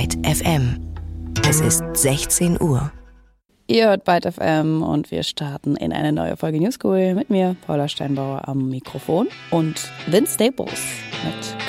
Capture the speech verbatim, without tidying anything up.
Byte F M. Es ist sechzehn Uhr. Ihr hört Byte F M und wir starten in eine neue Folge New School mit mir, Paula Steinbauer am Mikrofon und Vince Staples mit